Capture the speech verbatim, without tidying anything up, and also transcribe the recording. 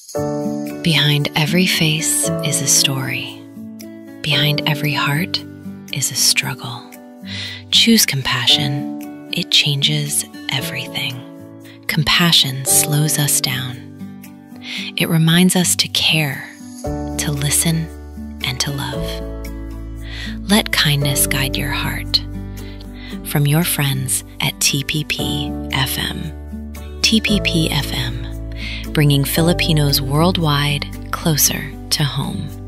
Behind every face is a story. Behind every heart is a struggle. Choose compassion. It changes everything. Compassion slows us down. It reminds us to care, to listen, and to love. Let kindness guide your heart. From your friends at T P P F M. T P P F M, bringing Filipinos worldwide closer to home.